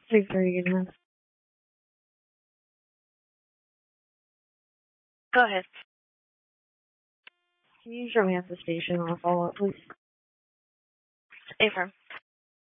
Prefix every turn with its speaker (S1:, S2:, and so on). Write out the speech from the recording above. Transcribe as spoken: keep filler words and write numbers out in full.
S1: six thirty again.
S2: Go ahead.
S1: Can you show me at the station? I'll follow up, please.
S2: Affirm.